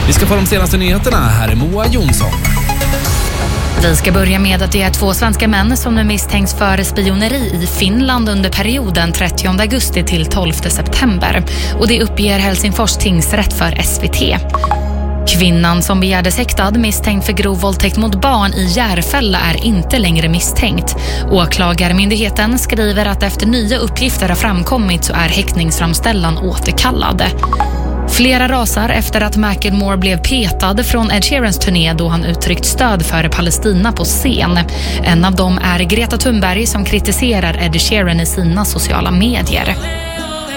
Vi ska få de senaste nyheterna. Här är Moa Jonsson. Vi ska börja med att det är 2 svenska män som nu misstänks för spioneri i Finland under perioden 30 augusti till 12 september. Och det uppger Helsingfors tingsrätt för SVT. Kvinnan som begärdes häktad misstänkt för grov våldtäkt mot barn i Järfälla är inte längre misstänkt. Åklagarmyndigheten skriver att efter nya uppgifter har framkommit så är häktningsframställan återkallad. Flera rasar efter att Macklemore blev petad från Ed Sheerans turné då han uttryckt stöd för Palestina på scen. En av dem är Greta Thunberg som kritiserar Ed Sheeran i sina sociala medier.